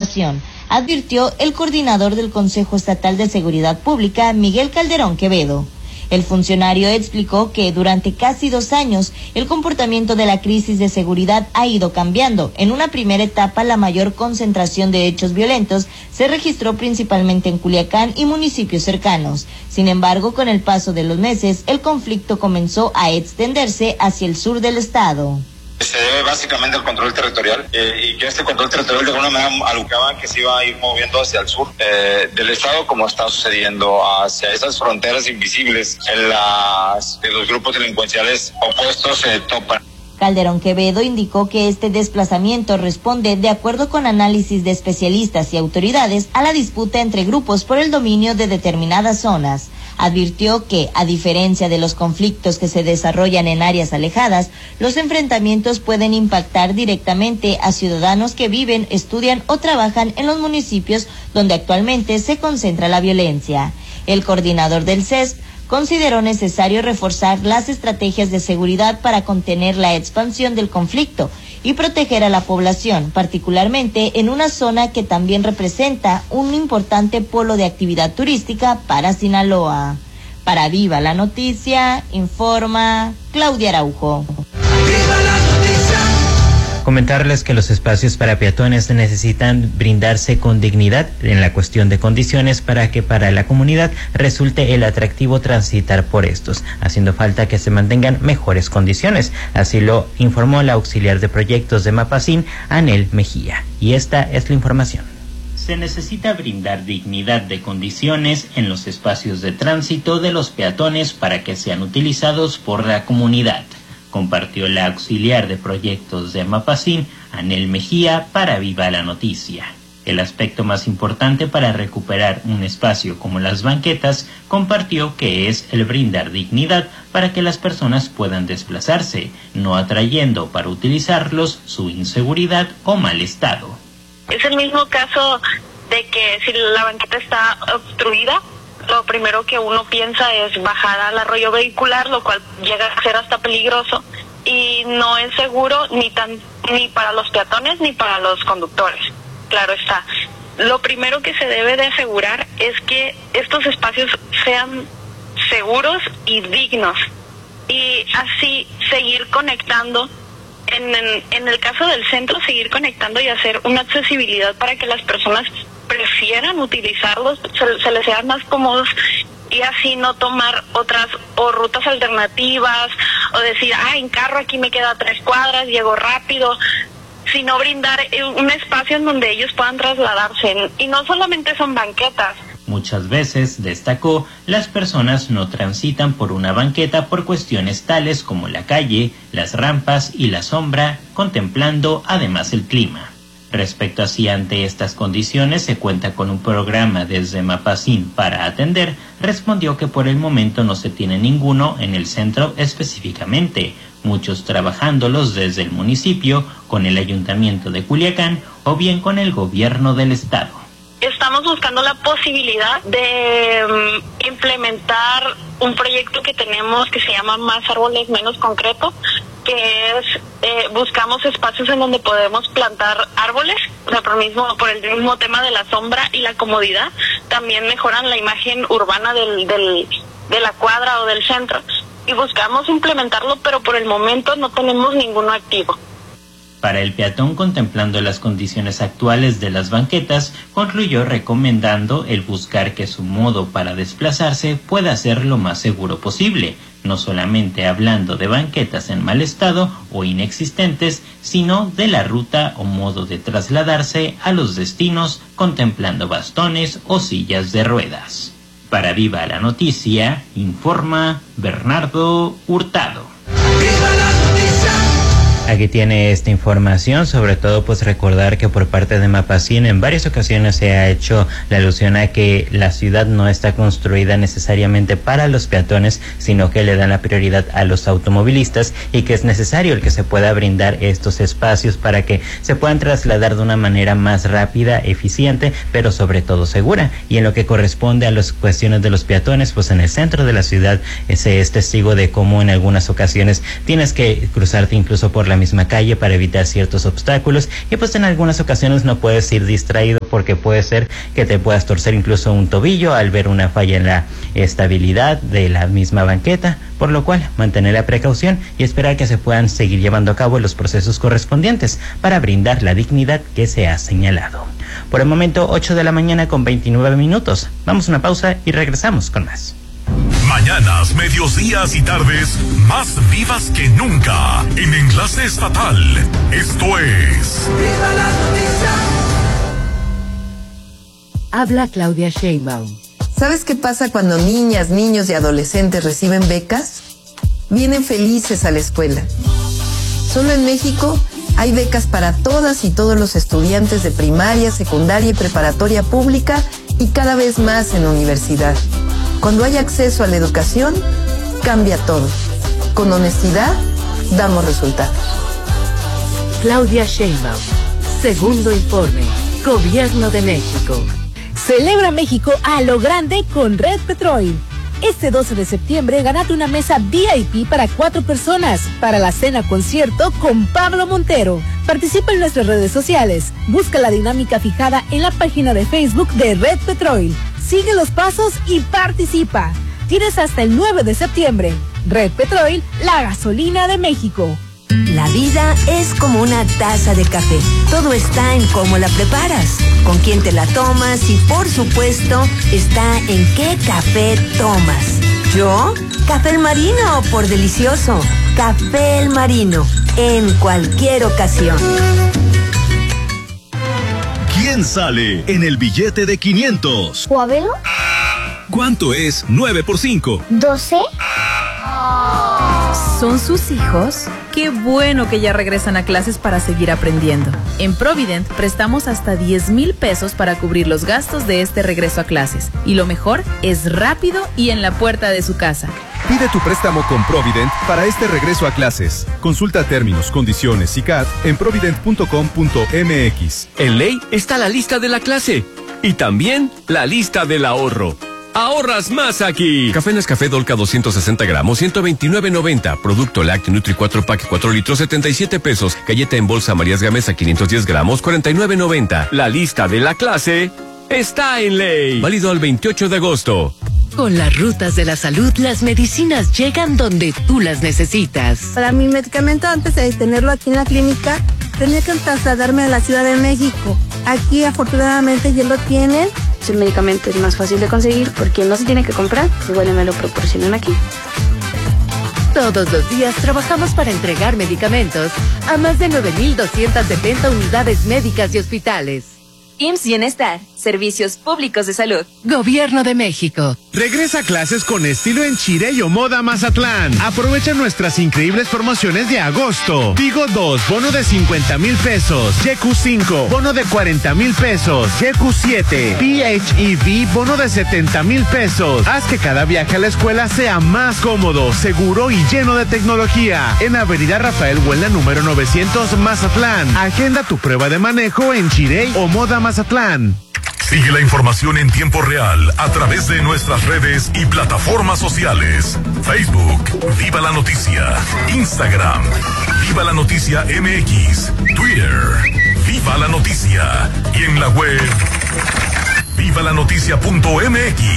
población, advirtió el coordinador del Consejo Estatal de Seguridad Pública, Miguel Calderón Quevedo. El funcionario explicó que durante casi 2 años el comportamiento de la crisis de seguridad ha ido cambiando. En una primera etapa, la mayor concentración de hechos violentos se registró principalmente en Culiacán y municipios cercanos. Sin embargo, con el paso de los meses, el conflicto comenzó a extenderse hacia el sur del estado. Se debe básicamente al control territorial y que este control territorial de alguna manera alujaba que se iba a ir moviendo hacia el sur del estado, como está sucediendo hacia esas fronteras invisibles que los grupos delincuenciales opuestos se topan. Calderón Quevedo indicó que este desplazamiento responde, de acuerdo con análisis de especialistas y autoridades, a la disputa entre grupos por el dominio de determinadas zonas. Advirtió que, a diferencia de los conflictos que se desarrollan en áreas alejadas, los enfrentamientos pueden impactar directamente a ciudadanos que viven, estudian o trabajan en los municipios donde actualmente se concentra la violencia. El coordinador del CESP consideró necesario reforzar las estrategias de seguridad para contener la expansión del conflicto y proteger a la población, particularmente en una zona que también representa un importante polo de actividad turística para Sinaloa. Para Viva la Noticia, informa Claudia Araujo. Comentarles que los espacios para peatones necesitan brindarse con dignidad en la cuestión de condiciones para que para la comunidad resulte el atractivo transitar por estos, haciendo falta que se mantengan mejores condiciones. Así lo informó la auxiliar de proyectos de Mapacín, Anel Mejía. Y esta es la información. Se necesita brindar dignidad de condiciones en los espacios de tránsito de los peatones para que sean utilizados por la comunidad, compartió la auxiliar de proyectos de Mapacín, Anel Mejía, para Viva la Noticia. El aspecto más importante para recuperar un espacio como las banquetas, compartió que es el brindar dignidad para que las personas puedan desplazarse, no atrayendo para utilizarlos su inseguridad o mal estado. Es el mismo caso de que si la banqueta está obstruida, lo primero que uno piensa es bajar al arroyo vehicular, lo cual llega a ser hasta peligroso y no es seguro ni para los peatones ni para los conductores. Claro está. Lo primero que se debe de asegurar es que estos espacios sean seguros y dignos y así seguir conectando. En el caso del centro, seguir conectando y hacer una accesibilidad para que las personas prefieran utilizarlos, se les sean más cómodos y así no tomar otras o rutas alternativas o decir, en carro aquí me queda 3 cuadras, llego rápido, sino brindar un espacio en donde ellos puedan trasladarse. Y no solamente son banquetas. Muchas veces, destacó, las personas no transitan por una banqueta por cuestiones tales como la calle, las rampas y la sombra, contemplando además el clima. Respecto a si ante estas condiciones se cuenta con un programa desde Mapacín para atender, respondió que por el momento no se tiene ninguno en el centro específicamente, muchos trabajándolos desde el municipio, con el ayuntamiento de Culiacán o bien con el gobierno del estado. Estamos buscando la posibilidad de implementar un proyecto que tenemos que se llama Más Árboles Menos Concreto, que es buscamos espacios en donde podemos plantar árboles, o sea, por el mismo tema de la sombra y la comodidad, también mejoran la imagen urbana de la cuadra o del centro, y buscamos implementarlo, pero por el momento no tenemos ninguno activo. Para el peatón, contemplando las condiciones actuales de las banquetas, concluyó recomendando el buscar que su modo para desplazarse pueda ser lo más seguro posible, no solamente hablando de banquetas en mal estado o inexistentes, sino de la ruta o modo de trasladarse a los destinos contemplando bastones o sillas de ruedas. Para Viva la Noticia, informa Bernardo Hurtado. ¡Viva la noticia! Aquí tiene esta información, sobre todo pues recordar que por parte de Mapacín en varias ocasiones se ha hecho la alusión a que la ciudad no está construida necesariamente para los peatones, sino que le dan la prioridad a los automovilistas y que es necesario el que se pueda brindar estos espacios para que se puedan trasladar de una manera más rápida, eficiente, pero sobre todo segura. Y en lo que corresponde a las cuestiones de los peatones, pues en el centro de la ciudad se es testigo de cómo en algunas ocasiones tienes que cruzarte incluso por la misma calle para evitar ciertos obstáculos y pues en algunas ocasiones no puedes ir distraído porque puede ser que te puedas torcer incluso un tobillo al ver una falla en la estabilidad de la misma banqueta, por lo cual mantener la precaución y esperar que se puedan seguir llevando a cabo los procesos correspondientes para brindar la dignidad que se ha señalado. Por el momento, 8 de la mañana con 29 minutos. Vamos a una pausa y regresamos con más. Mañanas, medios, días y tardes más vivas que nunca en Enlace Estatal. Esto es ¡Viva la noticia! Habla Claudia Sheinbaum. ¿Sabes qué pasa cuando niñas, niños y adolescentes reciben becas? Vienen felices a la escuela. Solo en México hay becas para todas y todos los estudiantes de primaria, secundaria y preparatoria pública y cada vez más en la universidad. Cuando hay acceso a la educación, cambia todo. Con honestidad, damos resultados. Claudia Sheinbaum. Segundo informe. Gobierno de México. Celebra México a lo grande con Red Petrol. Este 12 de septiembre gánate una mesa VIP para 4 personas para la cena concierto con Pablo Montero. Participa en nuestras redes sociales. Busca la dinámica fijada en la página de Facebook de Red Petrol. Sigue los pasos y participa. Tienes hasta el 9 de septiembre. Red Petrol, la gasolina de México. La vida es como una taza de café. Todo está en cómo la preparas, con quién te la tomas y, por supuesto, está en qué café tomas. ¿Yo? Café El Marino, por delicioso. Café El Marino, en cualquier ocasión. ¿Quién sale en el billete de 500? ¿Juabelo? ¿Cuánto es 9 por 5? 12. ¿Son sus hijos? Qué bueno que ya regresan a clases para seguir aprendiendo. En Provident prestamos hasta 10,000 pesos para cubrir los gastos de este regreso a clases. Y lo mejor, es rápido y en la puerta de su casa. Pide tu préstamo con Provident para este regreso a clases. Consulta términos, condiciones y CAT en provident.com.mx. En ley está la lista de la clase y también la lista del ahorro. ¡Ahorras más aquí! Café Nescafé Dolca 260 gramos, 129.90. Producto Lácteo Nutri 4 Pack 4 litros, 77 pesos. Galleta en bolsa Marías Gamesa 510 gramos, 49.90. La lista de la clase está en ley. Válido al 28 de agosto. Con las rutas de la salud, las medicinas llegan donde tú las necesitas. Para mi medicamento, antes de tenerlo aquí en la clínica, tenía que trasladarme a la Ciudad de México. Aquí, afortunadamente, ya lo tienen. El medicamento es más fácil de conseguir porque no se tiene que comprar, igual me lo proporcionan aquí. Todos los días trabajamos para entregar medicamentos a más de 9,270 unidades médicas y hospitales. IMSS Bienestar, Servicios Públicos de Salud. Gobierno de México. Regresa a clases con estilo en Chirey o Moda Mazatlán. Aprovecha nuestras increíbles promociones de agosto. Tigo 2, bono de 50,000 pesos. YQ 5, bono de 40,000 pesos. YQ 7, PHEV, bono de 70,000 pesos. Haz que cada viaje a la escuela sea más cómodo, seguro y lleno de tecnología. En Avenida Rafael Huela, número 900, Mazatlán. Agenda tu prueba de manejo en Chirey o Moda Mazatlán. Sigue la información en tiempo real a través de nuestras redes y plataformas sociales. Facebook, Viva la Noticia. Instagram, Viva la Noticia MX. Twitter, Viva la Noticia. Y en la web, vivalanoticia.mx.